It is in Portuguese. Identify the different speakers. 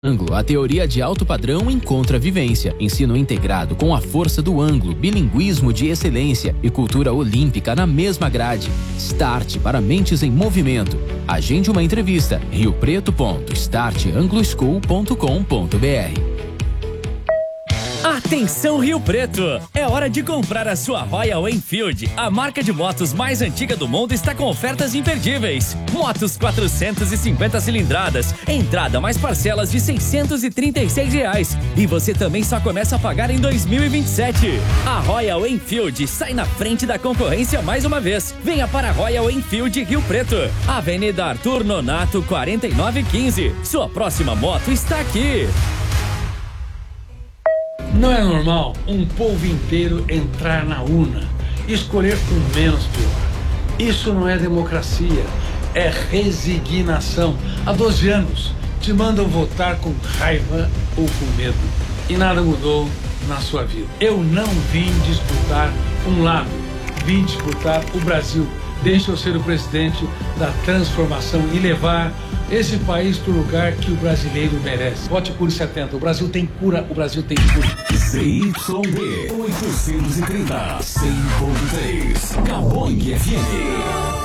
Speaker 1: Anglo, a teoria de alto padrão encontra vivência. Ensino integrado com a força do Anglo, bilinguismo de excelência e cultura olímpica na mesma grade. Start para mentes em movimento. Agende uma entrevista. riopreto.startangloschool.com.br.
Speaker 2: Atenção Rio Preto! É hora de comprar a sua Royal Enfield. A marca de motos mais antiga do mundo está com ofertas imperdíveis. Motos 450 cilindradas, entrada mais parcelas de R$636. E você também só começa a pagar em 2027. A Royal Enfield sai na frente da concorrência mais uma vez. Venha para a Royal Enfield Rio Preto. Avenida Arthur Nonato 4915. Sua próxima moto está aqui.
Speaker 3: Não é normal um povo inteiro entrar na urna e escolher o menos pior. Isso não é democracia, é resignação. Há 12 anos te mandam votar com raiva ou com medo e nada mudou na sua vida. Eu não vim disputar um lado, vim disputar o Brasil. Deixa eu ser o presidente da transformação e levar esse país para o lugar que o brasileiro merece. Vote Cure 70. O Brasil tem cura, o Brasil tem cura.
Speaker 4: ZYD 830, 100.3, Caboing FM.